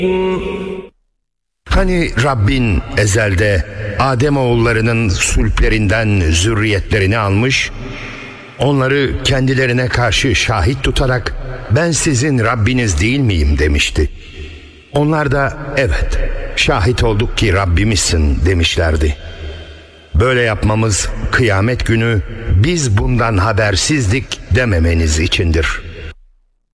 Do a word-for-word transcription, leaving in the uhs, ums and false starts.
Hani Rabbin ezelde Ademoğullarının sülplerinden zürriyetlerini almış, onları kendilerine karşı şahit tutarak ben sizin Rabbiniz değil miyim demişti. Onlar da evet, şahit olduk ki Rabbimizsin demişlerdi. Böyle yapmamız kıyamet günü biz bundan habersizdik dememeniz içindir.